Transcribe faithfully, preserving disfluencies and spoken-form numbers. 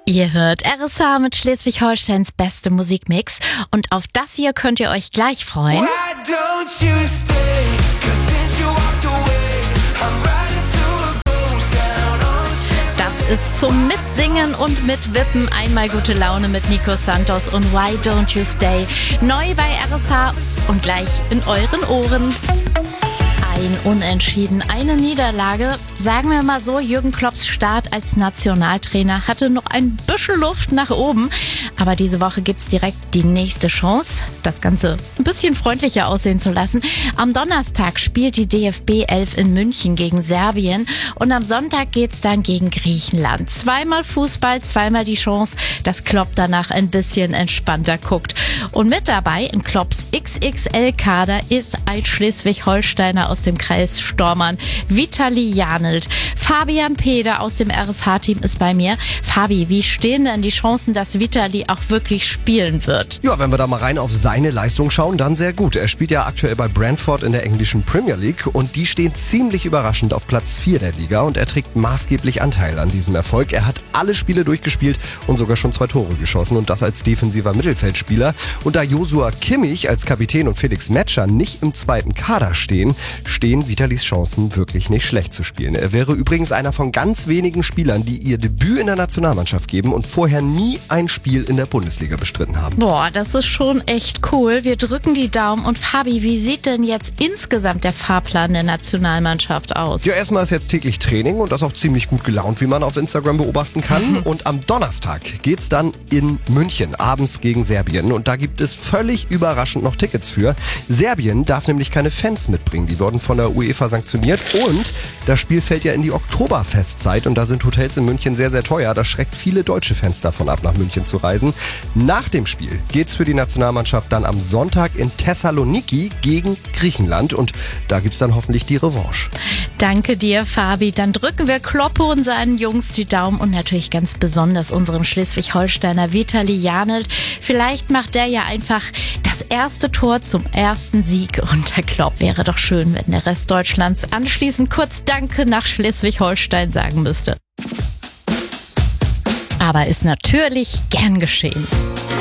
Ihr hört R S H mit Schleswig-Holsteins beste Musikmix und auf das hier könnt ihr euch gleich freuen. Das ist zum Mitsingen und Mitwippen. Einmal gute Laune mit Nico Santos und Why Don't You Stay. Neu bei R S H und gleich in euren Ohren. Ein Unentschieden, eine Niederlage. Sagen wir mal so, Jürgen Klopps Start als Nationaltrainer hatte noch ein bisschen Luft nach oben. Aber diese Woche gibt's direkt die nächste Chance, das Ganze ein bisschen freundlicher aussehen zu lassen. Am Donnerstag spielt die D F B elf in München gegen Serbien und am Sonntag geht's dann gegen Griechenland. Zweimal Fußball, zweimal die Chance, dass Klopp danach ein bisschen entspannter guckt. Und mit dabei in Klopps X X L-Kader ist ein Schleswig-Holsteiner aus dem Kreis Stormarn, Vitali Janelt. Fabian Peder aus dem R S H-Team ist bei mir. Fabi, wie stehen denn die Chancen, dass Vitali auch wirklich spielen wird? Ja, wenn wir da mal rein auf seine Leistung schauen, dann sehr gut. Er spielt ja aktuell bei Brentford in der englischen Premier League und die stehen ziemlich überraschend auf Platz vier der Liga und er trägt maßgeblich Anteil an diesem Erfolg. Er hat alle Spiele durchgespielt und sogar schon zwei Tore geschossen und das als defensiver Mittelfeldspieler. Und da Joshua Kimmich als Kapitän und Felix Metscher nicht im zweiten Kader stehen, stehen Vitalis Chancen wirklich nicht schlecht zu spielen. Er wäre übrigens einer von ganz wenigen Spielern, die ihr Debüt in der Nationalmannschaft geben und vorher nie ein Spiel in der Bundesliga bestritten haben. Boah, das ist schon echt cool. Wir drücken die Daumen. Und Fabi, wie sieht denn jetzt insgesamt der Fahrplan der Nationalmannschaft aus? Ja, erstmal ist jetzt täglich Training und das auch ziemlich gut gelaunt, wie man auf Instagram beobachten kann. Mhm. Und am Donnerstag geht's dann in München, abends gegen Serbien. Und da gibt es völlig überraschend noch Tickets für. Serbien darf nämlich keine Fans mitbringen. Die wurden von der UEFA sanktioniert. Und das Spiel fällt ja in die Oktoberfestzeit und da sind Hotels in München sehr, sehr teuer. Das schreckt viele deutsche Fans davon ab, nach München zu reisen. Nach dem Spiel geht's für die Nationalmannschaft dann am Sonntag in Thessaloniki gegen Griechenland und da gibt's dann hoffentlich die Revanche. Danke dir, Fabi. Dann drücken wir Kloppe und seinen Jungs die Daumen und natürlich ganz besonders unserem Schleswig-Holsteiner Vitali Janelt. Vielleicht macht der ja einfach das erste Tor zum ersten Sieg unter Klopp. Wäre doch schön, wenn der Rest Deutschlands anschließend kurz Danke nach Schleswig-Holstein sagen müsste. Aber ist natürlich gern geschehen.